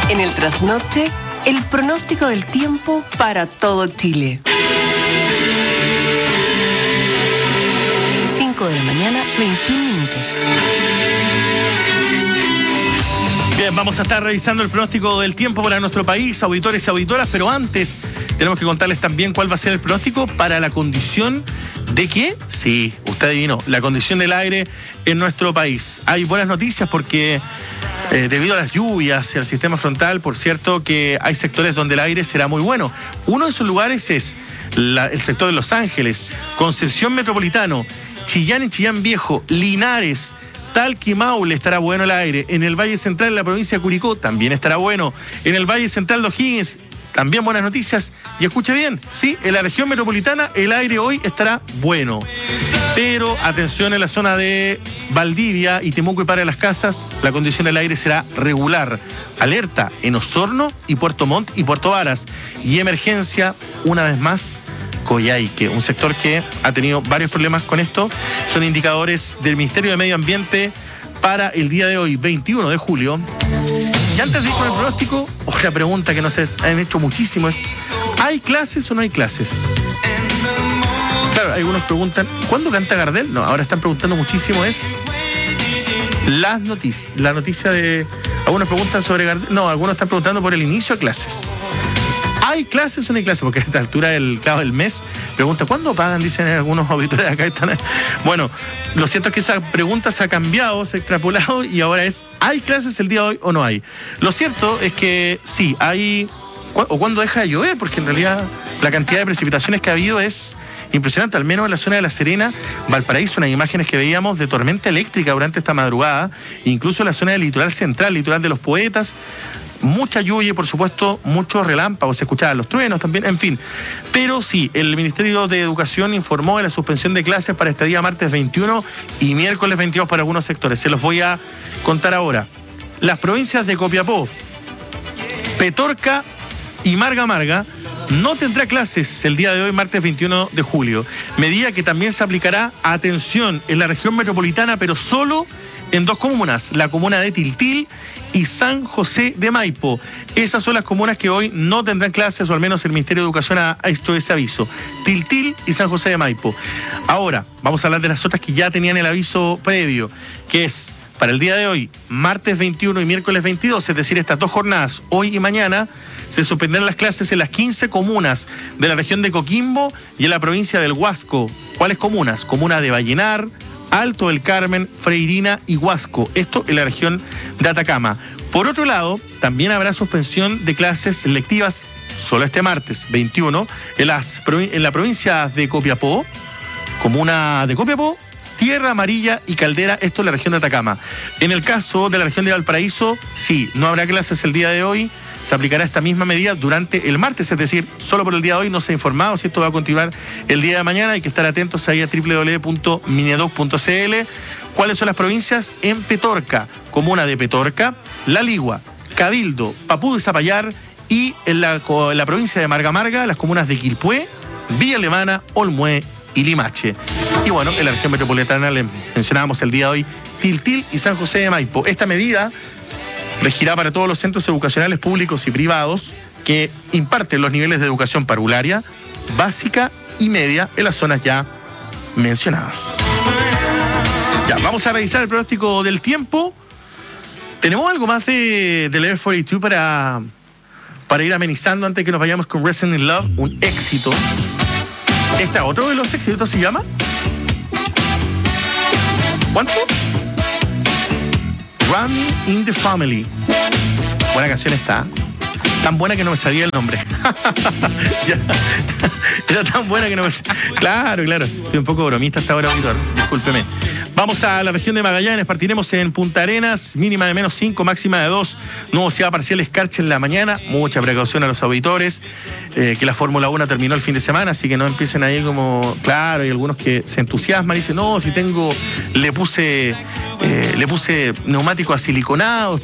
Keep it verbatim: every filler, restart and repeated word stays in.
En el trasnoche, el pronóstico del tiempo para todo Chile. cinco de la mañana, veintiún minutos. Bien, vamos a estar revisando el pronóstico del tiempo para nuestro país, auditores y auditoras, pero antes tenemos que contarles también cuál va a ser el pronóstico para la condición de qué. Sí, usted adivinó, la condición del aire en nuestro país. Hay buenas noticias porque eh, debido a las lluvias y al sistema frontal, por cierto, que hay sectores donde el aire será muy bueno. Uno de esos lugares es la, el sector de Los Ángeles, Concepción Metropolitano, Chillán y Chillán Viejo, Linares, Talca y Maule estará bueno el aire. En el Valle Central, en la provincia de Curicó, también estará bueno. En el Valle Central de O'Higgins, también buenas noticias. Y escuche bien, sí, en la región metropolitana el aire hoy estará bueno. Pero atención, en la zona de Valdivia y Temuco y Para las Casas, la condición del aire será regular. Alerta en Osorno y Puerto Montt y Puerto Varas. Y emergencia, una vez más, Coyhaique, un sector que ha tenido varios problemas con esto. Son indicadores del Ministerio de Medio Ambiente para el día de hoy, veintiuno de julio. Y antes de ir con el pronóstico, otra pregunta que nos han hecho muchísimo es: ¿hay clases o no hay clases? Claro, algunos preguntan, ¿cuándo canta Gardel? No, ahora están preguntando muchísimo es las noticias, la noticia de... Algunos preguntan sobre Gardel, no, algunos están preguntando por el inicio de clases. ¿Hay clases o no hay clases? Porque a esta altura del, claro, del mes pregunta, ¿cuándo pagan? Dicen algunos auditores acá. Están... Bueno, lo cierto es que esa pregunta se ha cambiado, se ha extrapolado y ahora es, ¿hay clases el día de hoy o no hay? Lo cierto es que sí, hay... ¿O cuándo deja de llover? Porque en realidad la cantidad de precipitaciones que ha habido es impresionante, al menos en la zona de La Serena, Valparaíso, unas imágenes que veíamos de tormenta eléctrica durante esta madrugada, incluso en la zona del litoral central, litoral de los Poetas, mucha lluvia y por supuesto muchos relámpagos, se escuchaban los truenos también, en fin. Pero sí, el Ministerio de Educación informó de la suspensión de clases para este día martes veintiuno y miércoles veintidós para algunos sectores. Se los voy a contar ahora. Las provincias de Copiapó, Petorca y Marga Marga no tendrá clases el día de hoy, martes veintiuno de julio. Medida que también se aplicará, atención, en la región metropolitana, pero solo en dos comunas, la comuna de Tiltil y San José de Maipo. Esas son las comunas que hoy no tendrán clases, o al menos el Ministerio de Educación ha hecho ese aviso. Tiltil y San José de Maipo. Ahora, vamos a hablar de las otras que ya tenían el aviso previo, que es para el día de hoy, martes veintiuno y miércoles veintidós, es decir, estas dos jornadas, hoy y mañana, se suspenderán las clases en las quince comunas de la región de Coquimbo y en la provincia del Huasco. ¿Cuáles comunas? Comuna de Vallenar, Alto del Carmen, Freirina y Huasco. Esto en la región de Atacama. Por otro lado, también habrá suspensión de clases lectivas solo este martes veintiuno en, las, en la provincia de Copiapó, comuna de Copiapó, Tierra Amarilla y Caldera, esto en la región de Atacama. En el caso de la región de Valparaíso, sí, no habrá clases el día de hoy. Se aplicará esta misma medida durante el martes, es decir, solo por el día de hoy. No se ha informado si esto va a continuar el día de mañana. Hay que estar atentos ahí a doble u doble u doble u punto minedoc punto c l. ¿Cuáles son las provincias? En Petorca, comuna de Petorca, La Ligua, Cabildo, Papú de Zapallar y en la, en la provincia de Marga Marga, las comunas de Quilpué, Villa Alemana, Olmué y Limache. Y bueno, en la región metropolitana le mencionábamos el día de hoy Tiltil y San José de Maipo. Esta medida regirá para todos los centros educacionales públicos y privados que imparten los niveles de educación parvularia, básica y media en las zonas ya mencionadas. Ya, vamos a revisar el pronóstico del tiempo. ¿Tenemos algo más de, de Level cuarenta y dos para, para ir amenizando antes de que nos vayamos con Resident in Love? Un éxito. ¿Este otro de los éxitos se llama? ¿Cuánto? Running in the Family. Buena canción está. Tan buena que no me sabía el nombre. Ya. Era tan buena que no me... Claro, claro. Estoy un poco bromista hasta ahora, auditor. Discúlpeme. Vamos a la región de Magallanes. Partiremos en Punta Arenas. Mínima de menos cinco, máxima de dos. Nubosidad parcial escarcha en la mañana. Mucha precaución a los auditores. Eh, que la Fórmula uno terminó el fin de semana, así que no empiecen ahí como... Claro, hay algunos que se entusiasman y dicen, no, si tengo... Le puse... Eh, le puse neumáticos asiliconados,